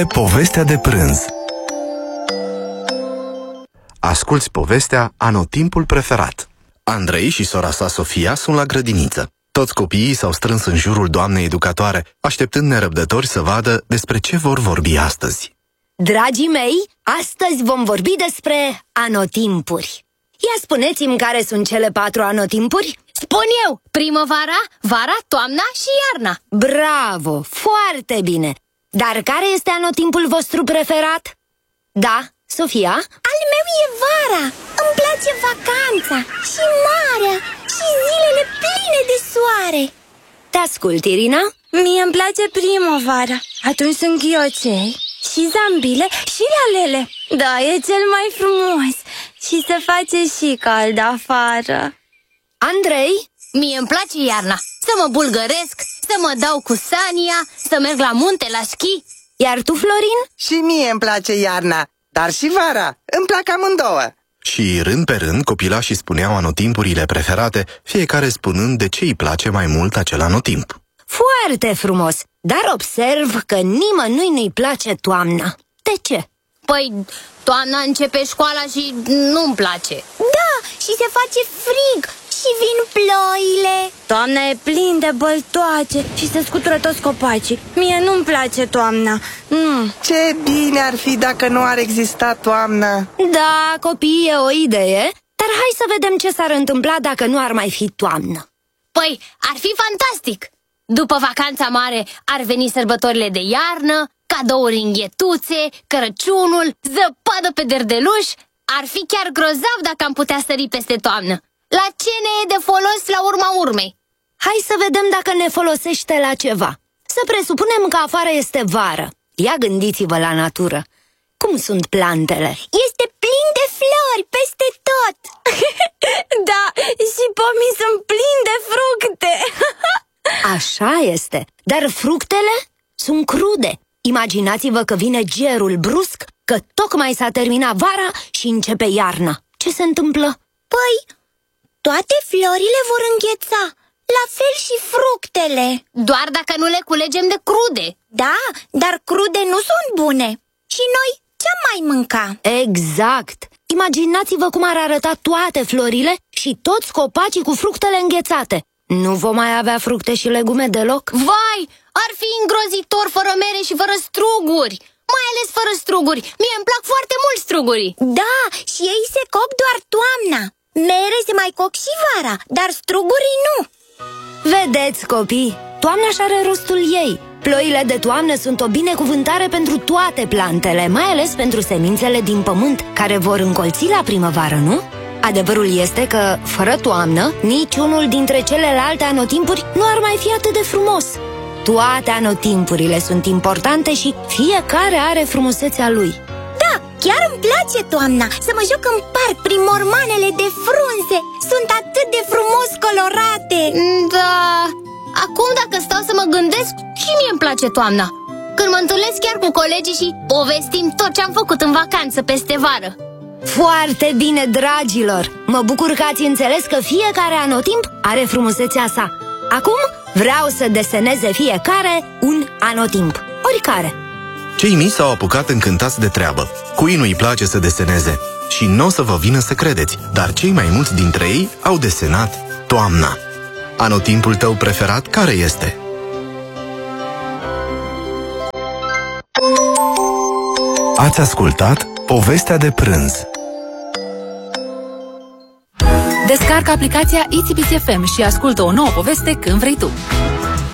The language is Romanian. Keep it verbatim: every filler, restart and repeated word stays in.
Povestea de prânz. Asculți povestea Anotimpul preferat. Andrei și sora sa Sofia sunt la grădiniță. Toți copiii s-au strâns în jurul doamnei educatoare, așteptând nerăbdători să vadă despre ce vor vorbi astăzi. Dragii mei, astăzi vom vorbi despre anotimpuri. Ia spuneți-mi care sunt cele patru anotimpuri? Spun eu! Primăvara, vara, toamna și iarna. Bravo! Foarte bine! Dar care este anotimpul vostru preferat? Da, Sofia? Al meu e vara! Îmi place vacanța și marea și zilele pline de soare. Te ascult, Irina? Mie îmi place primăvara. Atunci sunt ghiocei și zambile și lalele. Da, e cel mai frumos. Și se face și cald afară. Andrei? Mie îmi place iarna. Să mă bulgăresc, să mă dau cu Sania, să merg la munte, la schi. Iar tu, Florin? Și mie îmi place iarna, dar și vara. Îmi plac amândouă. Și rând pe rând copilașii spuneau anotimpurile preferate, fiecare spunând de ce îi place mai mult acel anotimp. Foarte frumos, dar observ că nimănui nu-i place toamna. De ce? Păi, toamna începe școala și nu-mi place. Da, și se face frig și vin ploile. Toamna e plin de băltoace și se scutură toți copacii. Mie nu-mi place toamna. mm. Ce bine ar fi dacă nu ar exista toamna. Da, copii, e o idee, dar hai să vedem ce s-ar întâmpla dacă nu ar mai fi toamnă. Păi, ar fi fantastic! După vacanța mare ar veni sărbătorile de iarnă, cadouri înghetuțe, Crăciunul, zăpadă pe derdeluș. Ar fi chiar grozav dacă am putea sări peste toamnă. La ce ne e de folos la urma urmei? Hai să vedem dacă ne folosește la ceva. Să presupunem că afară este vară. Ia gândiți-vă la natură. Cum sunt plantele? Este plin de flori peste tot. Da, și pomii sunt plini de fructe. Așa este, dar fructele sunt crude. Imaginați-vă că vine gerul brusc, că tocmai s-a terminat vara și începe iarna. Ce se întâmplă? Păi, toate florile vor îngheța, la fel și fructele. Doar dacă nu le culegem de crude. Da, dar crude nu sunt bune. Și noi ce-am mai mânca? Exact! Imaginați-vă cum ar arăta toate florile și toți copacii cu fructele înghețate. Nu vom mai avea fructe și legume deloc? Vai, ar fi îngrozitor fără mere și fără struguri. Mai ales fără struguri. Mie îmi plac foarte mult strugurii. Da, și ei se coc doar toamna. Mere se mai coc și vara, dar strugurii nu. Vedeți, copii, toamna și are rostul ei. Ploile de toamnă sunt o binecuvântare pentru toate plantele, mai ales pentru semințele din pământ, care vor încolți la primăvară, nu? Adevărul este că, fără toamnă, niciunul dintre celelalte anotimpuri nu ar mai fi atât de frumos. Toate anotimpurile sunt importante și fiecare are frumusețea lui. Da, chiar îmi place toamna, să mă joc în parc prin mormanele de frunze. Sunt atât de frumos colorate. Da, acum dacă stau să mă gândesc, și mie îmi place toamna. Când mă întâlnesc chiar cu colegii și povestim tot ce am făcut în vacanță peste vară. Foarte bine, dragilor! Mă bucur că ați înțeles că fiecare anotimp are frumusețea sa. Acum vreau să deseneze fiecare un anotimp, oricare. Cei mici s-au apucat încântați de treabă. Cui nu-i place să deseneze? Și nu o să vă vină să credeți, dar cei mai mulți dintre ei au desenat toamna. Anotimpul tău preferat care este? Ați ascultat Povestea de prânz. Descarcă aplicația I T B C F M și ascultă o nouă poveste când vrei tu.